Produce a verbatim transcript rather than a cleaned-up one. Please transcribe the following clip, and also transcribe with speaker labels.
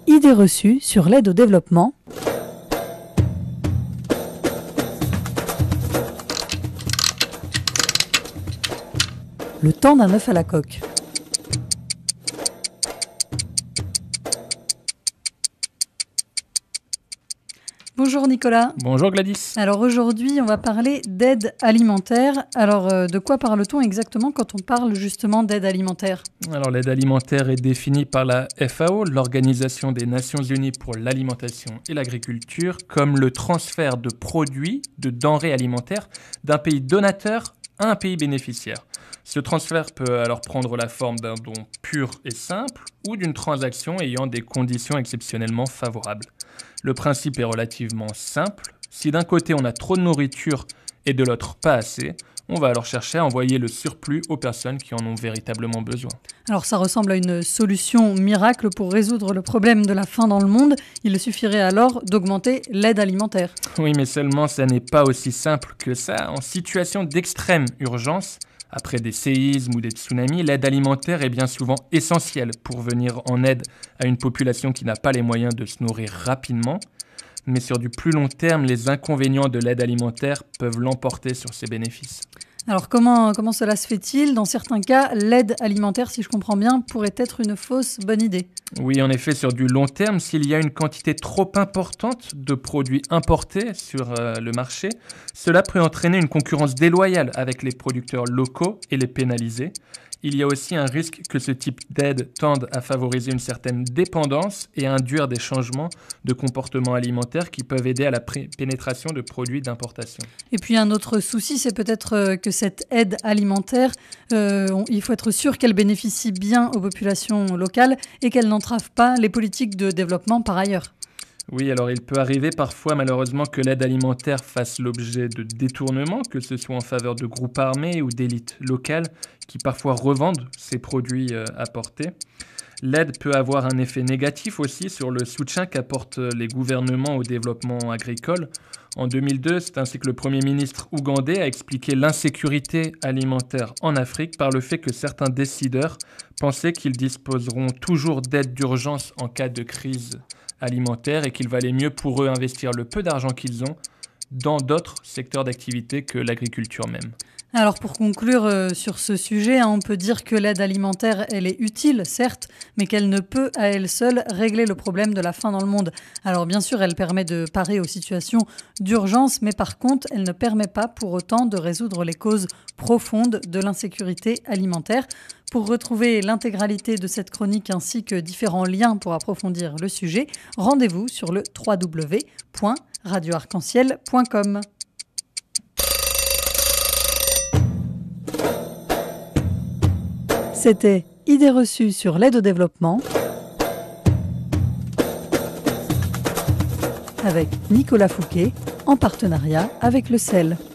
Speaker 1: Idées reçues sur l'aide au développement. Le temps d'un œuf à la coque. Bonjour Nicolas.
Speaker 2: Bonjour Gladys.
Speaker 1: Alors aujourd'hui, on va parler d'aide alimentaire. Alors euh, de quoi parle-t-on exactement quand on parle justement d'aide alimentaire ?
Speaker 2: Alors l'aide alimentaire est définie par la F A O, l'Organisation des Nations Unies pour l'alimentation et l'agriculture, comme le transfert de produits, de denrées alimentaires d'un pays donateur à un pays bénéficiaire. Ce transfert peut alors prendre la forme d'un don pur et simple ou d'une transaction ayant des conditions exceptionnellement favorables. Le principe est relativement simple. Si d'un côté on a trop de nourriture et de l'autre pas assez, on va alors chercher à envoyer le surplus aux personnes qui en ont véritablement besoin.
Speaker 1: Alors ça ressemble à une solution miracle pour résoudre le problème de la faim dans le monde. Il suffirait alors d'augmenter l'aide alimentaire.
Speaker 2: Oui, mais seulement ça n'est pas aussi simple que ça. En situation d'extrême urgence, après des séismes ou des tsunamis, l'aide alimentaire est bien souvent essentielle pour venir en aide à une population qui n'a pas les moyens de se nourrir rapidement. Mais sur du plus long terme, les inconvénients de l'aide alimentaire peuvent l'emporter sur ses bénéfices.
Speaker 1: Alors comment, comment cela se fait-il ? Dans certains cas, l'aide alimentaire, si je comprends bien, pourrait être une fausse bonne idée.
Speaker 2: Oui, en effet, sur du long terme, s'il y a une quantité trop importante de produits importés sur euh, le marché, cela peut entraîner une concurrence déloyale avec les producteurs locaux et les pénaliser. Il y a aussi un risque que ce type d'aide tende à favoriser une certaine dépendance et à induire des changements de comportement alimentaire qui peuvent aider à la pré- pénétration de produits d'importation.
Speaker 1: Et puis un autre souci, c'est peut-être que cette aide alimentaire, euh, on, il faut être sûr qu'elle bénéficie bien aux populations locales et qu'elle n'entrave pas les politiques de développement par ailleurs.
Speaker 2: Oui, alors il peut arriver parfois malheureusement que l'aide alimentaire fasse l'objet de détournements, que ce soit en faveur de groupes armés ou d'élites locales qui parfois revendent ces produits euh, apportés. L'aide peut avoir un effet négatif aussi sur le soutien qu'apportent les gouvernements au développement agricole. En deux mille deux, c'est ainsi que le Premier ministre ougandais a expliqué l'insécurité alimentaire en Afrique par le fait que certains décideurs pensaient qu'ils disposeront toujours d'aide d'urgence en cas de crise alimentaire et qu'il valait mieux pour eux investir le peu d'argent qu'ils ont dans d'autres secteurs d'activité que l'agriculture même.
Speaker 1: Alors pour conclure euh, sur ce sujet, hein, on peut dire que l'aide alimentaire, elle est utile, certes, mais qu'elle ne peut à elle seule régler le problème de la faim dans le monde. Alors bien sûr, elle permet de parer aux situations d'urgence, mais par contre, elle ne permet pas pour autant de résoudre les causes profondes de l'insécurité alimentaire. Pour retrouver l'intégralité de cette chronique ainsi que différents liens pour approfondir le sujet, rendez-vous sur le w w w point radio arc en ciel point com. C'était Idées reçues sur l'aide au développement avec Nicolas Fouquet en partenariat avec le C E L.